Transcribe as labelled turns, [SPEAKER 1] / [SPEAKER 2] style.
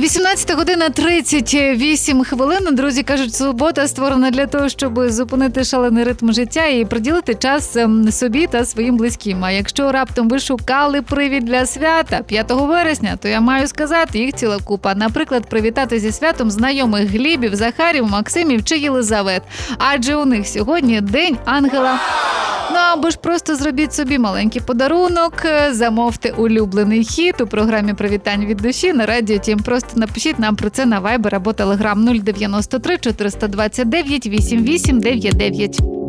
[SPEAKER 1] 18:38. Друзі кажуть, субота створена для того, щоб зупинити шалений ритм життя і приділити час собі та своїм близьким. А якщо раптом ви шукали привід для свята 5 вересня, то я маю сказати, їх ціла купа. Наприклад, привітати зі святом знайомих Глібів, Захарів, Максимів чи Єлизавет. Адже у них сьогодні День ангела. Ну або ж просто зробіть собі маленький подарунок, замовте улюблений хіт у програмі «Привітань від душі» на Радіо Тім. Просто напишіть нам про це на Viber або Telegram 093 429 8899.